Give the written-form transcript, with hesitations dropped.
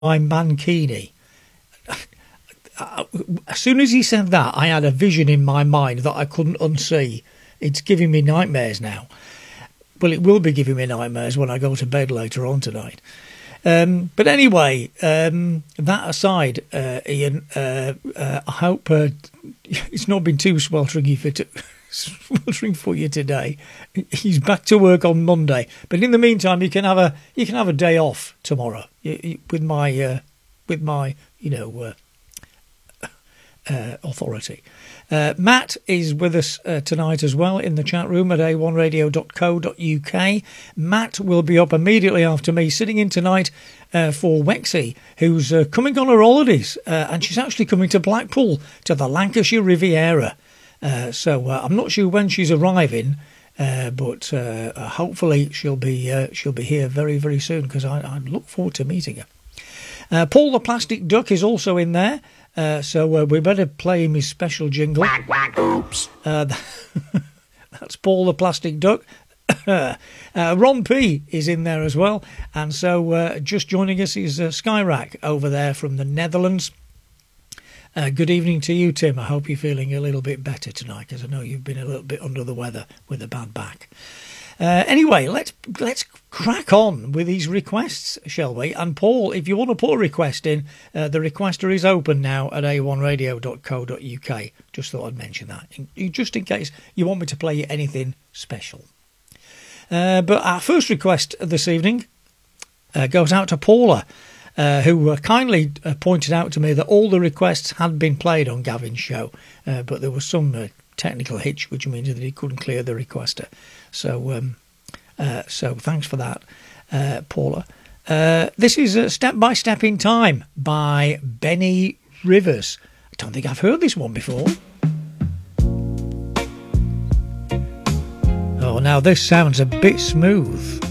my mankini. As soon as he said that, I had a vision in my mind that I couldn't unsee. It's giving me nightmares now. Well, it will be giving me nightmares when I go to bed later on tonight. But anyway, that aside, Ian, I hope it's not been too sweltering for you today. He's back to work on Monday, but in the meantime, you can have a day off tomorrow with my authority. Matt is with us tonight as well in the chat room at a1radio.co.uk. Matt will be up immediately after me, sitting in tonight for Wexy, who's coming on her holidays, and she's actually coming to Blackpool, to the Lancashire Riviera. So I'm not sure when she's arriving, but hopefully she'll be here very, very soon, because I look forward to meeting her. Paul the Plastic Duck is also in there, so we better play him his special jingle. Quack, quack, oops. That's Paul the Plastic Duck. Ron P is in there as well, and so just joining us is Skyrack over there from the Netherlands. Good evening to you, Tim. I hope you're feeling a little bit better tonight, because I know you've been a little bit under the weather with a bad back. Anyway, let's crack on with these requests, shall we? And Paul, if you want to put a request in, the requester is open now at a1radio.co.uk. Just thought I'd mention that, just in case you want me to play you anything special. But our first request this evening goes out to Paula, who kindly pointed out to me that all the requests had been played on Gavin's show, but there was some technical hitch, which means that he couldn't clear the requester. So thanks for that, Paula. This is Step by Step in Time by Benny Rivers. I don't think I've heard this one before. Oh, now this sounds a bit smooth.